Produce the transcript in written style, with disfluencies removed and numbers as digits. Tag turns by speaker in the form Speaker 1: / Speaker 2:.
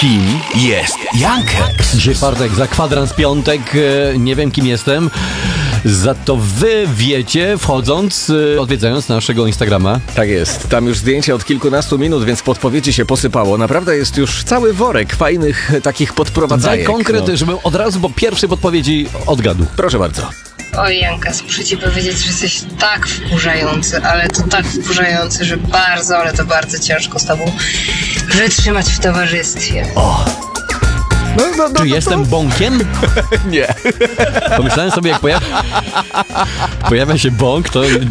Speaker 1: Kim jest Jankex?
Speaker 2: Dzisiaj czwartek, za kwadrans piątek, nie wiem kim jestem. Za to wy wiecie, wchodząc, odwiedzając naszego Instagrama.
Speaker 3: Tak jest, tam już zdjęcia od kilkunastu minut, więc podpowiedzi się posypało. Naprawdę jest już cały worek fajnych takich podprowadzajek.
Speaker 2: Daj konkret, żebym od razu po pierwszej podpowiedzi odgadł.
Speaker 3: Proszę bardzo.
Speaker 4: Oj, Jankas, muszę ci powiedzieć, że jesteś tak wkurzający, ale to tak wkurzający, że bardzo, ale to bardzo ciężko z tobą wytrzymać w towarzystwie.
Speaker 2: Czy jestem bąkiem?
Speaker 3: Nie.
Speaker 2: Pomyślałem sobie, jak pojawia się bąk, to